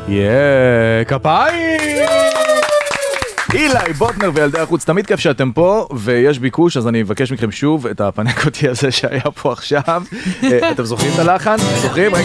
כפיים! אילי בוטנר וילדי החוץ, תמיד כיף שאתם פה ויש ביקוש, אז אני מבקש מכם שוב את הפנקותי הזה שהיה פה עכשיו. אתם זוכרים את הלחן? זוכרים? רגע